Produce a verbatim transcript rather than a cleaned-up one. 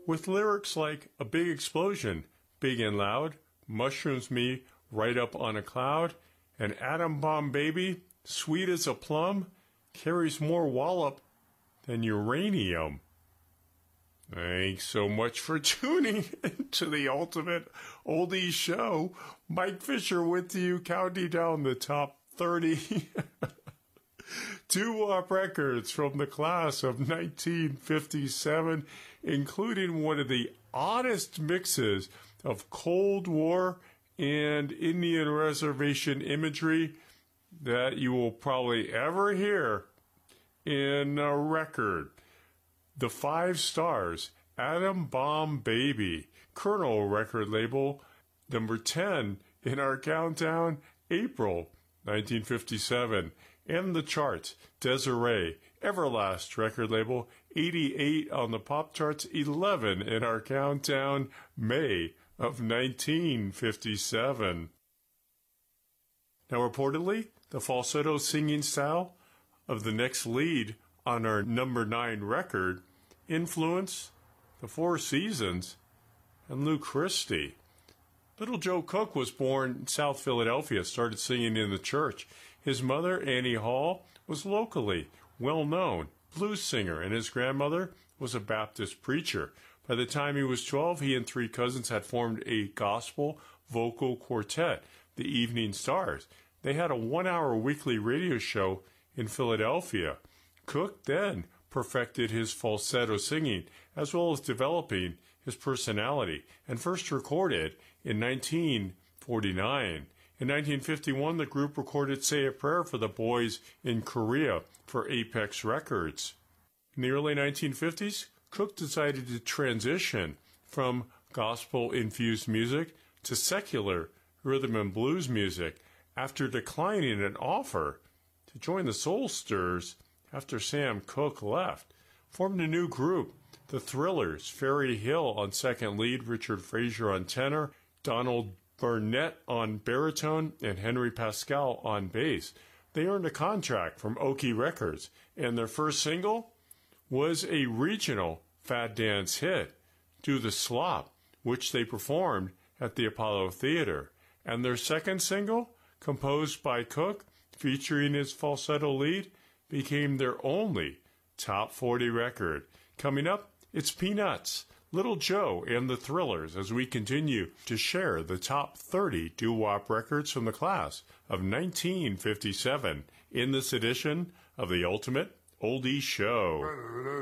with lyrics like A Big Explosion, Big and Loud, Mushrooms Me Right Up on a Cloud, and Atom Bomb Baby, Sweet as a Plum, carries more wallop than uranium. Thanks so much for tuning into the Ultimate Oldies Show. Mike Fisher with you, counting down the top thirty doo-wop records from the class of nineteen fifty-seven, including one of the oddest mixes of Cold War and Indian reservation imagery that you will probably ever hear in a record. The Five Stars, Atom Bomb Baby, Colonel record label, number ten in our countdown, April nineteen fifty-seven. And the charts, Desiree, Everlast record label, eighty-eight on the pop charts, eleven in our countdown, May of nineteen fifty-seven. Now reportedly, the falsetto singing style of the next lead on our number nine record influence the Four Seasons and Lou Christie. Little Joe Cook was born in South Philadelphia, started singing in the church. His mother, Annie Hall, was locally well-known blues singer, and his grandmother was a Baptist preacher. By the time he was twelve, he and three cousins had formed a gospel vocal quartet, the Evening Stars. They had a one-hour weekly radio show in Philadelphia. Cook then perfected his falsetto singing, as well as developing his personality, and first recorded in nineteen forty-nine. In nineteen fifty-one, the group recorded Say a Prayer for the Boys in Korea for Apex Records. In the early nineteen fifties, Cook decided to transition from gospel-infused music to secular rhythm and blues music after declining an offer to join the Soul Stirrers after Sam Cooke left. Formed a new group, the Thrillers, Ferry Hill on second lead, Richard Frazier on tenor, Donald Burnett on baritone, and Henry Pascal on bass. They earned a contract from Oki Records, and their first single was a regional Fad Dance hit, Do the Slop, which they performed at the Apollo Theater. And their second single, composed by Cook, featuring his falsetto lead, became their only top forty record. Coming up, it's Peanuts, Little Joe, and the Thrillers as we continue to share the top thirty doo-wop records from the class of nineteen fifty-seven in this edition of the Ultimate Oldies Show.